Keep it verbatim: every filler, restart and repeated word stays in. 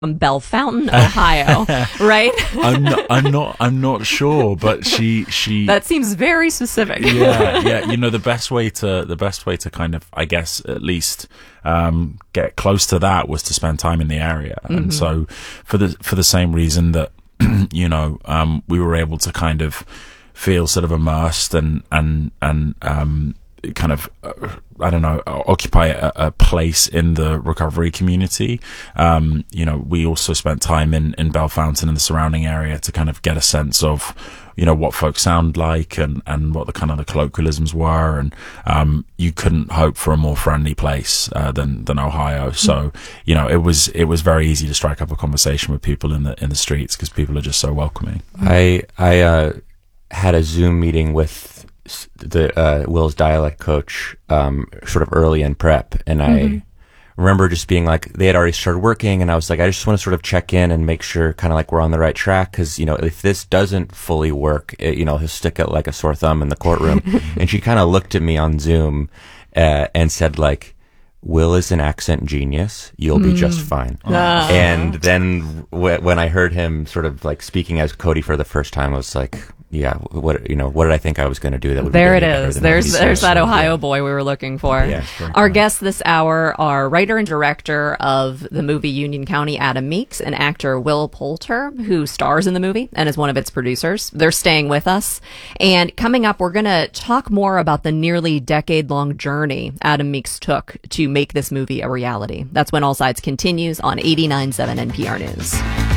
from Bellefontaine, Ohio, right? I'm not, I'm not, I'm not sure, but she, she. That seems very specific. yeah, yeah. You know, the best way to, the best way to kind of, I guess, at least, um, get close to that was to spend time in the area. Mm-hmm. And so for the, for the same reason that, you know, um, we were able to kind of feel sort of immersed and, and, and, um, kind of, uh, I don't know, occupy a, a place in the recovery community. Um, you know, we also spent time in, in Bellefontaine and the surrounding area to kind of get a sense of, you know, what folks sound like and, and what the kind of the colloquialisms were. And, um, you couldn't hope for a more friendly place, uh, than, than Ohio. So, you know, it was, it was very easy to strike up a conversation with people in the, in the streets because people are just so welcoming. I, I, uh, had a Zoom meeting with the uh, Will's dialect coach um, sort of early in prep, and mm-hmm. I remember just being like, they had already started working, and I was like, I just want to sort of check in and make sure kind of like we're on the right track, because, you know, if this doesn't fully work, it, you know, he'll stick it like a sore thumb in the courtroom. And she kind of looked at me on Zoom uh, and said like, Will is an accent genius. You'll be mm. just fine. Ah. And then w- when I heard him sort of like speaking as Cody for the first time, I was like, yeah, what, you know, what did I think I was going to do that would there be it is. There's there's that Ohio boy we were looking for. Yeah, sure. Our guests this hour are writer and director of the movie Union County, Adam Meeks, and actor Will Poulter, who stars in the movie and is one of its producers. They're staying with us. And coming up, we're going to talk more about the nearly decade-long journey Adam Meeks took to make this movie a reality. That's when All Sides continues on eighty-nine point seven N P R News.